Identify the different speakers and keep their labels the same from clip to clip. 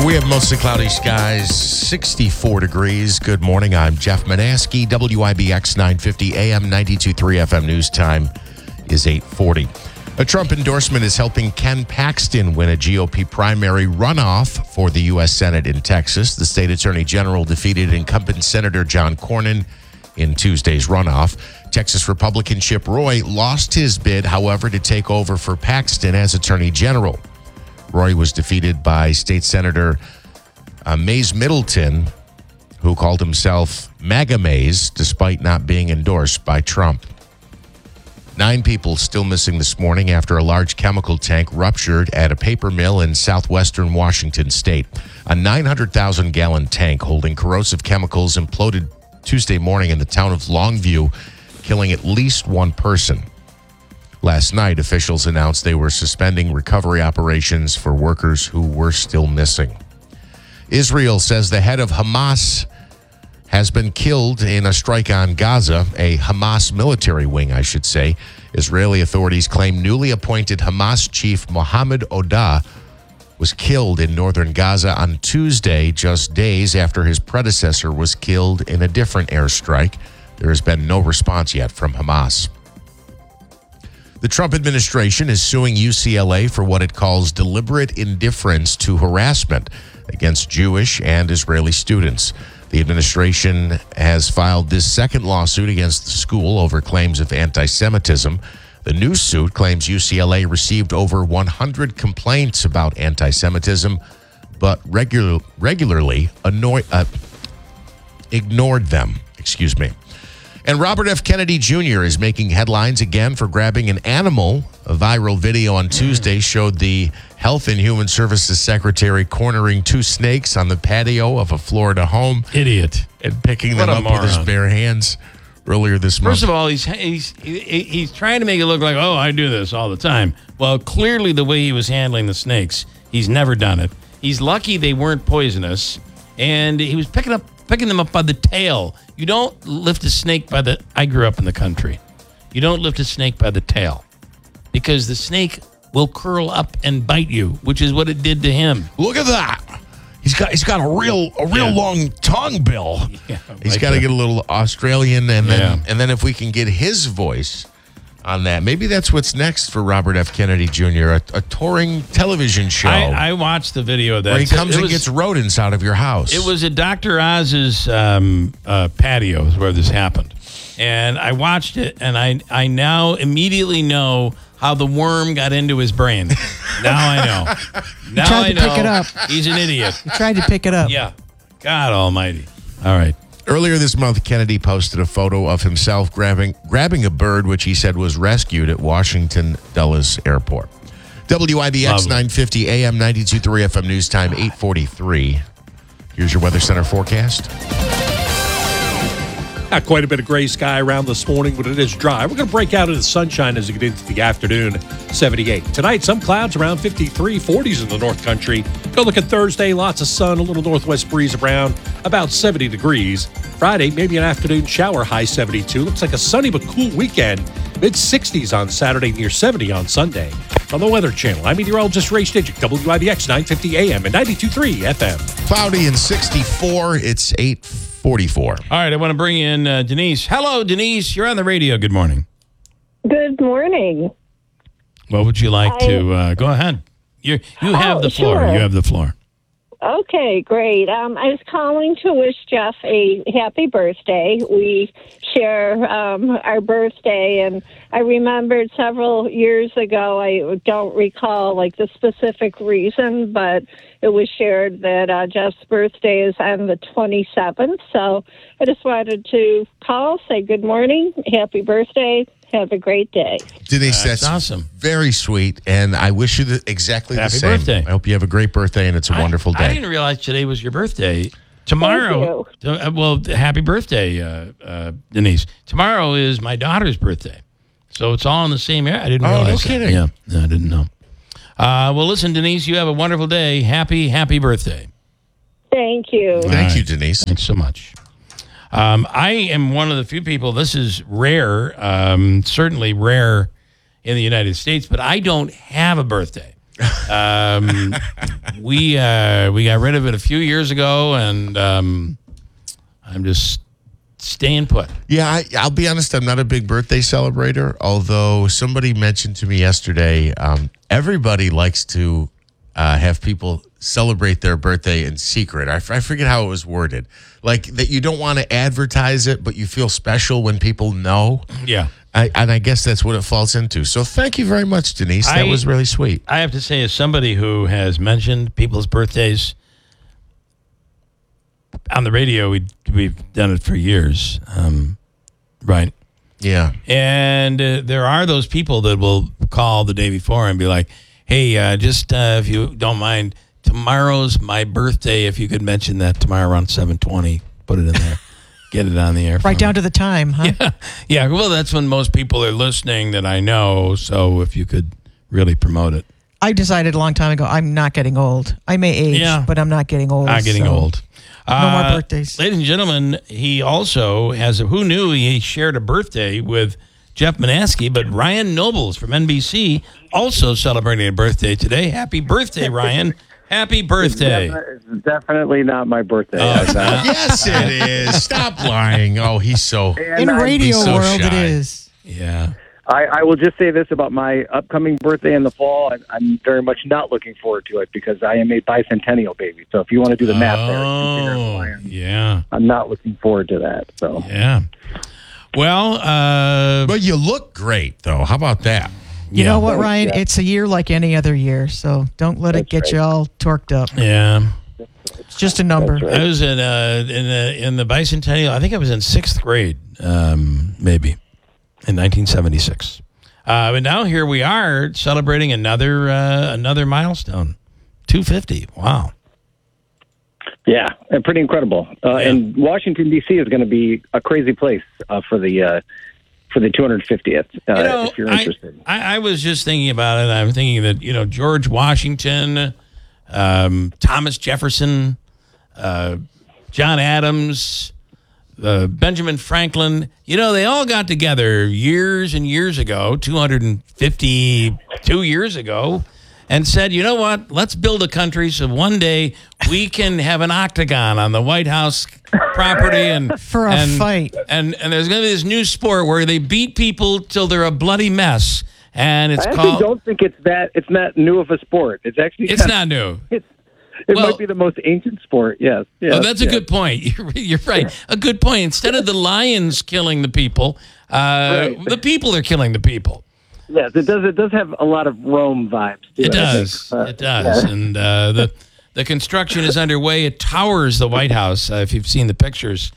Speaker 1: We have mostly cloudy skies, 64 degrees. Good morning. I'm Jeff Manaski, WIBX 950 AM 92.3 FM News Time is 8:40. A Trump endorsement is helping Ken Paxton win a GOP primary runoff for the U.S. Senate in Texas. The state attorney general defeated incumbent Senator John Cornyn in Tuesday's runoff. Texas Republican Chip Roy lost his bid, however, to take over for Paxton as attorney general. Roy was defeated by State Senator Mays Middleton, who called himself MAGA Mays, despite not being endorsed by Trump. 9 people still missing this morning after a large chemical tank ruptured at a paper mill in southwestern Washington state. A 900,000-gallon tank holding corrosive chemicals imploded Tuesday morning in the town of Longview, killing at least one person. Last night, officials announced they were suspending recovery operations for workers who were still missing. Israel says the head of Hamas has been killed in a strike on Gaza, a Hamas military wing, I should say. Israeli authorities claim newly appointed Hamas chief Mohammed Oda was killed in northern Gaza on Tuesday, just days after his predecessor was killed in a different airstrike. There has been no response yet from Hamas. The Trump administration is suing UCLA for what it calls deliberate indifference to harassment against Jewish and Israeli students. The administration has filed this second lawsuit against the school over claims of anti-Semitism. The new suit claims UCLA received over 100 complaints about anti-Semitism, but regularly ignored them. And Robert F. Kennedy Jr. is making headlines again for grabbing an animal. A viral video on Tuesday showed the Health and Human Services Secretary cornering 2 snakes on the patio of a Florida home.
Speaker 2: Idiot.
Speaker 1: And picking them up with his bare hands earlier this month.
Speaker 2: First of all, he's trying to make it look like, oh, I do this all the time. Well, clearly the way he was handling the snakes, he's never done it. He's lucky they weren't poisonous, and he was picking them up by the tail. You don't lift a snake by the... I grew up in the country. You don't lift a snake by the tail because the snake will curl up and bite you, which is what it did to him.
Speaker 1: Look at that. He's got a real long tongue, Bill. Yeah, he's got to get a little Australian, and then if we can get his voice on that, maybe that's what's next for Robert F. Kennedy Jr., a touring television show.
Speaker 2: I watched the video of that.
Speaker 1: Where he comes and gets rodents out of your house.
Speaker 2: It was at Dr. Oz's patio is where this happened. And I watched it, and I now immediately know how the worm got into his brain. Now I know. Now
Speaker 3: tried to pick it up.
Speaker 2: He's an idiot.
Speaker 3: He tried to pick it up.
Speaker 2: Yeah. God almighty. All right.
Speaker 1: Earlier this month, Kennedy posted a photo of himself grabbing a bird, which he said was rescued at Washington Dulles Airport. WIBX 950 AM 92.3 FM News Time 8:43. Here's your Weather Center forecast.
Speaker 4: Not quite a bit of gray sky around this morning, but it is dry. We're going to break out into sunshine as we get into the afternoon, 78. Tonight, some clouds around 53, 40s in the North Country. Go look at Thursday, lots of sun, a little northwest breeze around, about 70 degrees. Friday, maybe an afternoon shower, high 72. Looks like a sunny but cool weekend, mid-60s on Saturday, near 70 on Sunday. On the Weather Channel, I'm meteorologist Ray Stidgick, WIBX 950 AM and 92.3 FM.
Speaker 1: Cloudy and 64, it's 8:44.
Speaker 2: All right, I want to bring in Denise. Hello, Denise. You're on the radio. Good morning.
Speaker 5: Good morning.
Speaker 2: What would you like to... go ahead. You have the floor.
Speaker 5: Sure.
Speaker 2: You have the floor.
Speaker 5: Okay, great. I was calling to wish Jeff a happy birthday. We share our birthday, and I remembered several years ago, I don't recall like the specific reason, but it was shared that Jeff's birthday is on the 27th. So I just wanted to call, say good morning, happy birthday. Have a great day.
Speaker 1: Denise, that's
Speaker 2: awesome.
Speaker 1: Very sweet, and I wish you exactly the same.
Speaker 2: Happy birthday.
Speaker 1: I hope you have a great birthday, and it's a wonderful day.
Speaker 2: I didn't realize today was your birthday. Tomorrow, well, happy birthday, Denise. Tomorrow is my daughter's birthday, so it's all in the same area. I didn't realize
Speaker 1: no
Speaker 2: that.
Speaker 1: kidding.
Speaker 2: Yeah, no, I didn't know. Well, listen, Denise, you have a wonderful day. Happy birthday.
Speaker 5: Thank you.
Speaker 1: Thank you, Denise.
Speaker 2: Thanks so much. I am one of the few people, this is rare, certainly rare in the United States, but I don't have a birthday. We got rid of it a few years ago, and I'm just staying put.
Speaker 1: Yeah, I'll be honest. I'm not a big birthday celebrator, although somebody mentioned to me yesterday, everybody likes to have people celebrate their birthday in secret. I forget how it was worded. Like that you don't want to advertise it, but you feel special when people know.
Speaker 2: Yeah.
Speaker 1: And I guess that's what it falls into. So thank you very much, Denise. That was really sweet.
Speaker 2: I have to say, as somebody who has mentioned people's birthdays on the radio, we've done it for years, right?
Speaker 1: Yeah.
Speaker 2: And there are those people that will call the day before and be like, hey, just if you don't mind, tomorrow's my birthday. If you could mention that tomorrow around 7:20, put it in there. Get it on the air.
Speaker 3: Right down to the time, huh?
Speaker 2: Yeah. Well, that's when most people are listening that I know. So if you could really promote it.
Speaker 3: I decided a long time ago, I'm not getting old. I may age, but I'm not getting old.
Speaker 2: Not getting old.
Speaker 3: No more birthdays.
Speaker 2: Ladies and gentlemen, he also who knew he shared a birthday with Jeff Manaske, but Ryan Nobles from NBC also celebrating a birthday today. Happy birthday, Ryan. Happy birthday.
Speaker 6: It's definitely not my birthday.
Speaker 1: Yes, it is. Stop lying. Oh, he's so...
Speaker 3: In radio
Speaker 1: so
Speaker 3: world,
Speaker 1: shy.
Speaker 3: it is.
Speaker 2: Yeah.
Speaker 6: I will just say this about my upcoming birthday in the fall. I'm very much not looking forward to it because I am a bicentennial baby. So if you want to do the math there,
Speaker 2: yeah.
Speaker 6: I'm not looking forward to that. So
Speaker 2: yeah. Well,
Speaker 1: but you look great, though. How about that?
Speaker 3: You know what, Ryan? Yeah. It's a year like any other year, so don't let it get you all torqued up.
Speaker 2: Yeah.
Speaker 3: It's just a number.
Speaker 6: Right.
Speaker 2: I was in the bicentennial. I think I was in 6th grade, maybe, in 1976. But now here we are celebrating another milestone, 250. Wow.
Speaker 6: Yeah, pretty incredible. And Washington, D.C. is going to be a crazy place for the 250th, if you're interested.
Speaker 2: I was just thinking about it. I'm thinking that, George Washington, Thomas Jefferson, John Adams, Benjamin Franklin, they all got together years and years ago, 252 years ago, and said, you know what, let's build a country so one day we can have an octagon on the White House property and
Speaker 3: for a fight.
Speaker 2: And there's going to be this new sport where they beat people till they're a bloody mess. And it's
Speaker 6: I don't think it's not new of a sport. It's actually
Speaker 2: not new.
Speaker 6: It might be the most ancient sport. Yes.
Speaker 2: That's a good point. You're right. A good point. Instead of the lions killing the people, the people are killing the people.
Speaker 6: Yes, it does. It does have a lot of Rome vibes.
Speaker 2: It does. It does. Yeah. And the construction is underway. It towers the White House. If you've seen the pictures,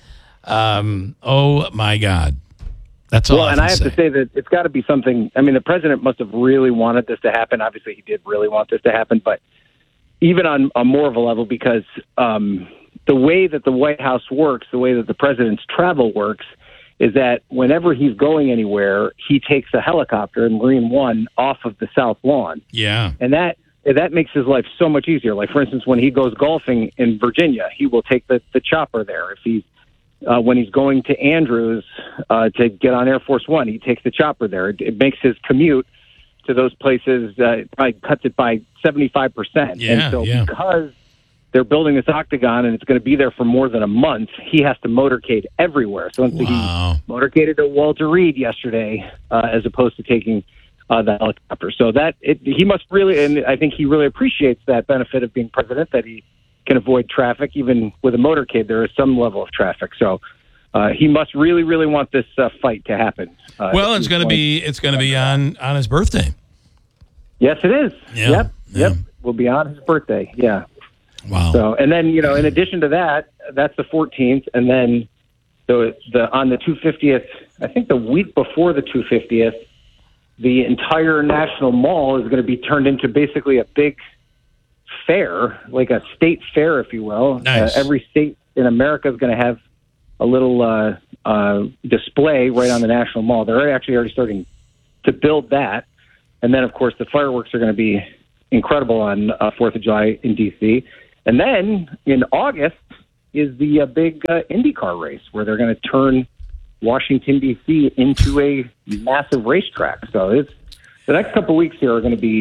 Speaker 2: oh my God, that's all.
Speaker 6: Well, and I have to say that it's got to be something. I mean, the president must have really wanted this to happen. Obviously, he did really want this to happen, but even on more of a level, because the way that the White House works, the way that the president's travel works, is that whenever he's going anywhere, he takes a helicopter, Marine One, off of the South Lawn.
Speaker 2: Yeah.
Speaker 6: And that makes his life so much easier. Like, for instance, when he goes golfing in Virginia, he will take the chopper there. If he's when he's going to Andrews to get on Air Force One, he takes the chopper there. It makes his commute to those places, probably cuts it by 75%.
Speaker 2: Yeah,
Speaker 6: and so because they're building this octagon and it's going to be there for more than a month, he has to motorcade everywhere. So he motorcaded to Walter Reed yesterday as opposed to taking the helicopter. So he must really, and I think he really appreciates that benefit of being president, that he can avoid traffic. Even with a motorcade, there is some level of traffic. So he must really, really want this fight to happen.
Speaker 2: Well, it's going to be on his birthday.
Speaker 6: Yes, it is.
Speaker 2: Yeah.
Speaker 6: Yep. Will be on his birthday. Yeah.
Speaker 2: Wow.
Speaker 6: So, and then, in addition to that, that's the 14th. And then on the 250th, I think the week before the 250th, the entire National Mall is going to be turned into basically a big fair, like a state fair, if you will.
Speaker 2: Nice.
Speaker 6: Every state in America is going to have a little display right on the National Mall. They're actually already starting to build that. And then, of course, the fireworks are going to be incredible on 4th of July in D.C., and then in August is the big IndyCar race where they're going to turn Washington, D.C. into a massive racetrack. So the next couple of weeks here are going to be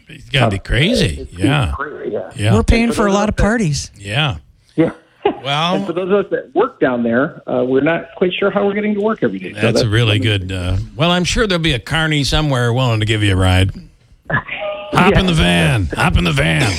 Speaker 2: It's got to be crazy. Yeah.
Speaker 6: Crazy, yeah.
Speaker 2: Yeah.
Speaker 3: We're paying
Speaker 6: And
Speaker 3: for a lot of parties.
Speaker 2: Yeah.
Speaker 6: Yeah. And
Speaker 2: Well,
Speaker 6: for those of us that work down there, we're not quite sure how we're getting to work every day. So
Speaker 2: that's a really good. Well, I'm sure there'll be a carny somewhere willing to give you a ride. Hop in the van. Hop in the van.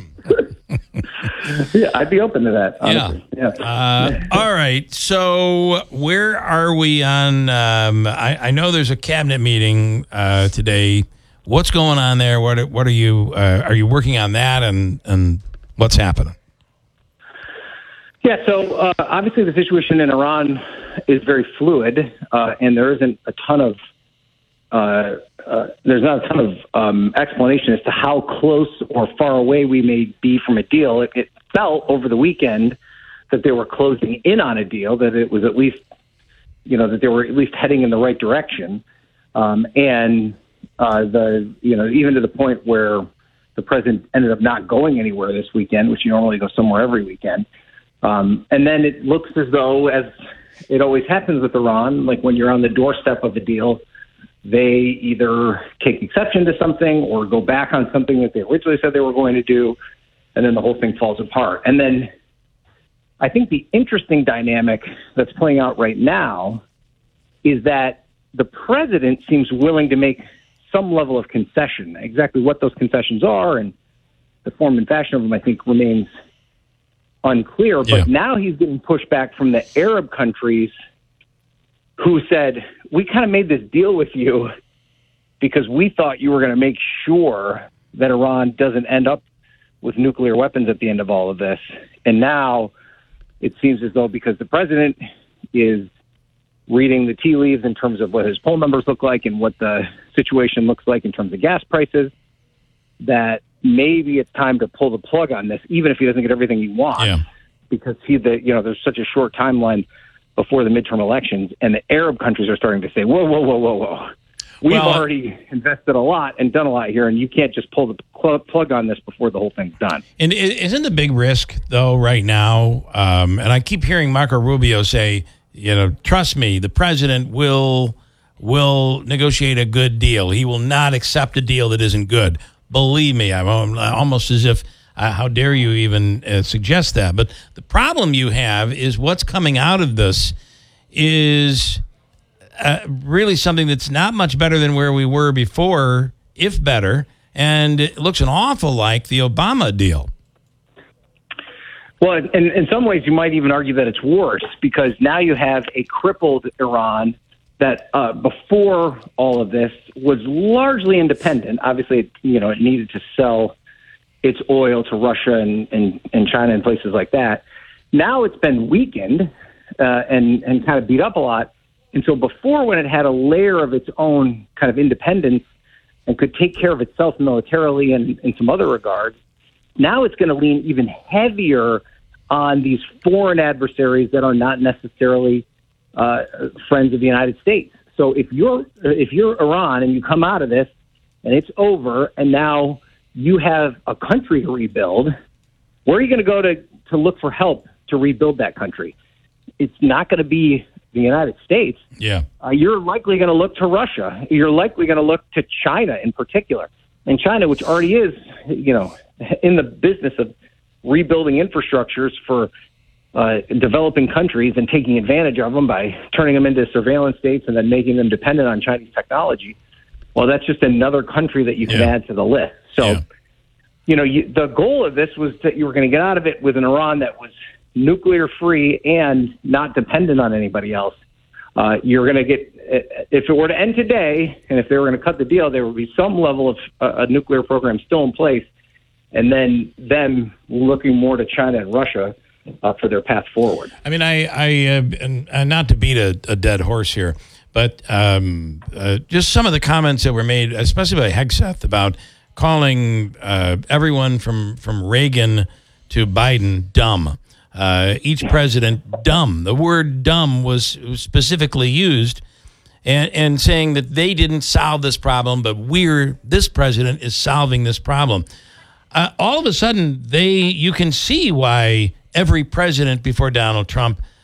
Speaker 6: Yeah, I'd be open to that, honestly. Yeah.
Speaker 2: All right. So where are we on? I know there's a cabinet meeting today. What's going on there? What are you? Are you working on that? And what's happening?
Speaker 6: Yeah, so obviously the situation in Iran is very fluid, and there isn't a ton of there's not a ton of explanation as to how close or far away we may be from a deal. It felt over the weekend that they were closing in on a deal, that it was at least, that they were at least heading in the right direction, and even to the point where the president ended up not going anywhere this weekend, which you normally go somewhere every weekend. And then it looks as though, as it always happens with Iran, like when you're on the doorstep of a deal, they either take exception to something or go back on something that they originally said they were going to do, and then the whole thing falls apart. And then I think the interesting dynamic that's playing out right now is that the president seems willing to make some level of concession. Exactly what those concessions are and the form and fashion of them, I think, remains unclear. But now he's getting pushback from the Arab countries who said, we kind of made this deal with you because we thought you were going to make sure that Iran doesn't end up with nuclear weapons at the end of all of this. And now it seems as though because the president is reading the tea leaves in terms of what his poll numbers look like and what the situation looks like in terms of gas prices, that maybe it's time to pull the plug on this, even if he doesn't get everything he wants, because there's such a short timeline before the midterm elections, and the Arab countries are starting to say, whoa. We've already invested a lot and done a lot here, and you can't just pull the plug on this before the whole thing's done.
Speaker 2: And isn't the big risk, though, right now, and I keep hearing Marco Rubio say, trust me, the president will negotiate a good deal. He will not accept a deal that isn't good. Believe me, I'm almost as if, how dare you even suggest that? But the problem you have is what's coming out of this is really something that's not much better than where we were before, if better, and it looks an awful like the Obama deal.
Speaker 6: Well, in some ways, you might even argue that it's worse because now you have a crippled Iran that before all of this was largely independent. Obviously, it needed to sell its oil to Russia and China and places like that. Now it's been weakened and kind of beat up a lot. And so before, when it had a layer of its own kind of independence and could take care of itself militarily and in some other regards, now it's going to lean even heavier on these foreign adversaries that are not necessarily friends of the United States. So if you're Iran and you come out of this and it's over and now you have a country to rebuild, where are you going to go to look for help to rebuild that country? It's not going to be the United States.
Speaker 2: Yeah.
Speaker 6: You're likely going to look to Russia. You're likely going to look to China in particular. And China, which already is, in the business of rebuilding infrastructures for developing countries and taking advantage of them by turning them into surveillance states and then making them dependent on Chinese technology. Well, that's just another country that you can add to the list. So, the goal of this was that you were going to get out of it with an Iran that was nuclear free and not dependent on anybody else. You're going to get, if it were to end today, and if they were going to cut the deal, there would be some level of a nuclear program still in place, and then them looking more to China and Russia for their path forward.
Speaker 2: I mean, and not to beat a dead horse here, but just some of the comments that were made, especially by Hegseth, about calling everyone from Reagan to Biden dumb. Each president dumb. The word dumb was specifically used, and saying that they didn't solve this problem, but this president is solving this problem. All of a sudden, you can see why every president before Donald Trump